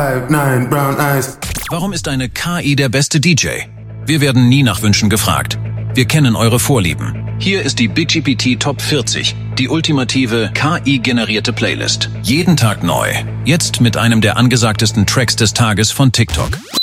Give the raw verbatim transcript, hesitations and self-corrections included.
nine, brown eyes. Warum ist eine K I der beste D J? Wir werden nie nach Wünschen gefragt. Wir kennen eure Vorlieben. Hier ist die BigGPT Top vierzig, die ultimative K I-generierte Playlist. Jeden Tag neu. Jetzt mit einem der angesagtesten Tracks des Tages von TikTok.